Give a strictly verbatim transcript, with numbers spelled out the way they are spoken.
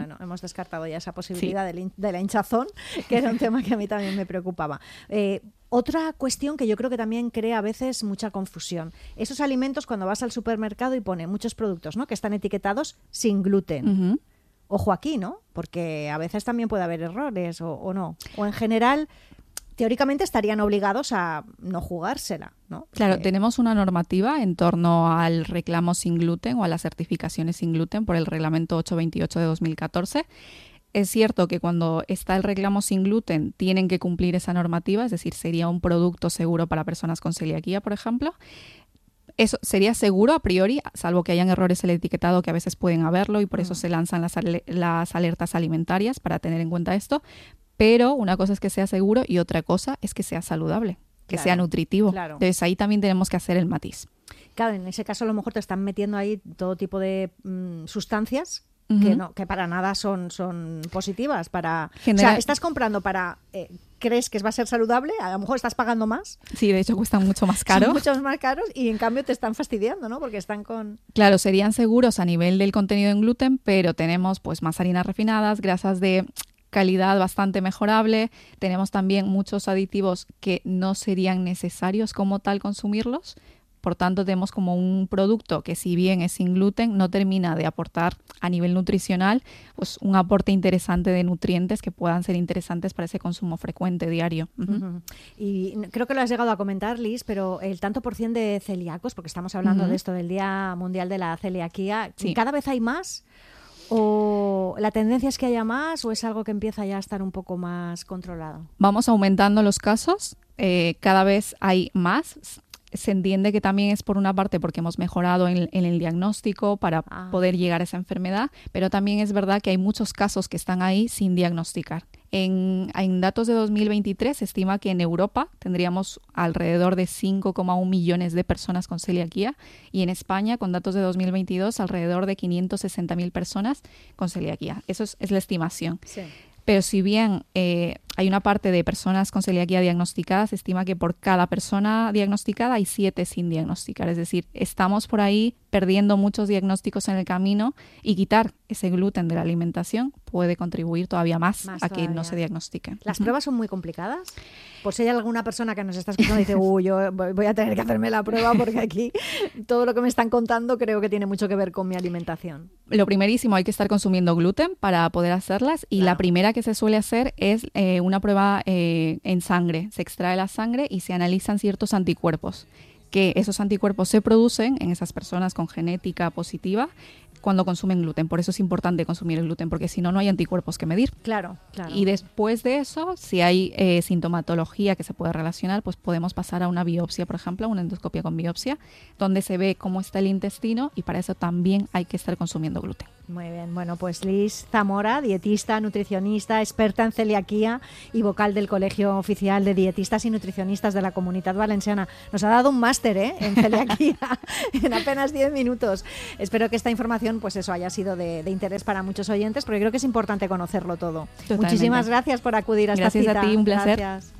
Bueno, hemos descartado ya esa posibilidad sí. del hin- de la hinchazón, que era un tema que a mí también me preocupaba. Eh, Otra cuestión que yo creo que también crea a veces mucha confusión. Esos alimentos, cuando vas al supermercado y pone muchos productos, ¿no?, que están etiquetados sin gluten. Uh-huh. Ojo aquí, ¿no? Porque a veces también puede haber errores o, o no. O en general, teóricamente estarían obligados a no jugársela, ¿no? Porque... Claro, tenemos una normativa en torno al reclamo sin gluten o a las certificaciones sin gluten por el reglamento ochocientos veintiocho de dos mil catorce. Es cierto que cuando está el reclamo sin gluten tienen que cumplir esa normativa, es decir, sería un producto seguro para personas con celiaquía, por ejemplo. Eso sería seguro a priori, salvo que hayan errores en el etiquetado, que a veces pueden haberlo y por eso mm. se lanzan las, ale- las alertas alimentarias para tener en cuenta esto. Pero una cosa es que sea seguro y otra cosa es que sea saludable, que claro, sea nutritivo. Claro. Entonces ahí también tenemos que hacer el matiz. Claro, en ese caso a lo mejor te están metiendo ahí todo tipo de mmm, sustancias uh-huh. que no, que para nada son, son positivas. Para, General... O sea, estás comprando para... Eh, ¿crees que va a ser saludable? A lo mejor estás pagando más. Sí, de hecho cuestan mucho más caro. Son muchos más caros y en cambio te están fastidiando, ¿no? Porque están con... Claro, serían seguros a nivel del contenido en gluten, pero tenemos pues más harinas refinadas, grasas de calidad bastante mejorable. Tenemos también muchos aditivos que no serían necesarios como tal consumirlos. Por tanto, tenemos como un producto que, si bien es sin gluten, no termina de aportar a nivel nutricional pues un aporte interesante de nutrientes que puedan ser interesantes para ese consumo frecuente diario. Uh-huh. Uh-huh. Y creo que lo has llegado a comentar, Liz, pero el tanto por cien de celíacos, porque estamos hablando uh-huh. de esto del Día Mundial de la Celiaquía, sí. ¿cada vez hay más? ¿O la tendencia es que haya más o es algo que empieza ya a estar un poco más controlado? Vamos aumentando los casos, eh, cada vez hay más. Se entiende que también es por una parte porque hemos mejorado en, en el diagnóstico para ah. poder llegar a esa enfermedad, pero también es verdad que hay muchos casos que están ahí sin diagnosticar. En, en datos de dos mil veintitrés se estima que en Europa tendríamos alrededor de cinco coma uno millones de personas con celiaquía y en España, con datos de dos mil veintidós, alrededor de quinientas sesenta mil personas con celiaquía. Eso es, es la estimación. Sí. Pero si bien eh, hay una parte de personas con celiaquía diagnosticadas, se estima que por cada persona diagnosticada hay siete sin diagnosticar. Es decir, estamos por ahí perdiendo muchos diagnósticos en el camino y quitar ese gluten de la alimentación puede contribuir todavía más, más a todavía. que no se diagnostique. ¿Las uh-huh. pruebas son muy complicadas? Por si hay alguna persona que nos está escuchando y dice, uy, yo voy a tener que hacerme la prueba porque aquí todo lo que me están contando creo que tiene mucho que ver con mi alimentación. Lo primerísimo, hay que estar consumiendo gluten para poder hacerlas y claro. la primera que se suele hacer es eh, una prueba eh, en sangre. Se extrae la sangre y se analizan ciertos anticuerpos, que esos anticuerpos se producen en esas personas con genética positiva cuando consumen gluten. Por eso es importante consumir el gluten, porque si no, no hay anticuerpos que medir. Claro, claro. Y después de eso, si hay eh, sintomatología que se puede relacionar, pues podemos pasar a una biopsia, por ejemplo, una endoscopia con biopsia, donde se ve cómo está el intestino y para eso también hay que estar consumiendo gluten. Muy bien, bueno, pues Liz Zamora, dietista, nutricionista, experta en celiaquía y vocal del Colegio Oficial de Dietistas y Nutricionistas de la Comunitat Valenciana. Nos ha dado un máster ¿eh? en celiaquía en apenas diez minutos. Espero que esta información pues eso haya sido de, de interés para muchos oyentes, porque creo que es importante conocerlo todo. Totalmente. Muchísimas gracias por acudir a esta Gracias cita. Gracias a ti, un placer. Gracias.